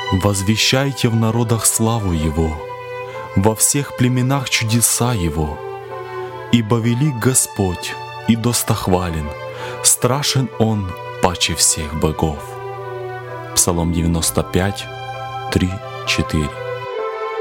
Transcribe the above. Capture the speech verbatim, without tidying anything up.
Возвещайте в народах славу Его, во всех племенах чудеса Его. Ибо велик Господь и достохвален, страшен Он паче всех богов. Псалом девяносто пять, три, четыре.